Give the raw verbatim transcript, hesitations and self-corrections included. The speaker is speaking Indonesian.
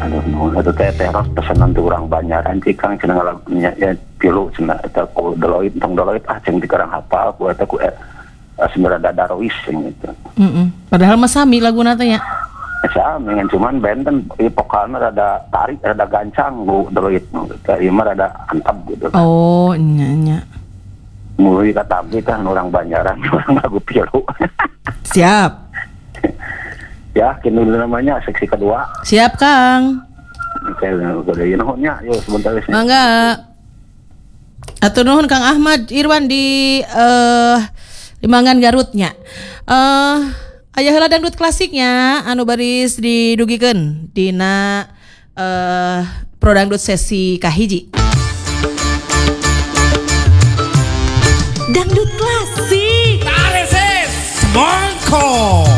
Aduh, nuhun atuh teh teros pesanan teh urang Banyaran cik Kang cenah lagunya ya pilu cenah eta ku Doloit tong Doloit ah ceng dikarang hafal ku eta ku eh, sebenarnya Darois gitu. Heeh. Padahal mah sami laguna teh nya. Sami ngan cuman band kan ieu vokalna rada tarik rada gancang ku Doloit teh ieu mah rada antep gitu. Oh, nya nya. Mulai kata abdi kan orang Banyaran orang lagu pilu. Siap. Ya, kini dulu namanya seksi kedua. Siap, Kang. Oke, udah ya nuhunnya. Yuk sebentar sini. Mangga. Atur nuhun Kang Ahmad Irwan di eh Limangan Garutnya. Eh aya heula dangdut klasiknya anu baris didugikeun dina eh Pro Dangdut sesi kahiji. Dangdut klasik. Tareses Semongko.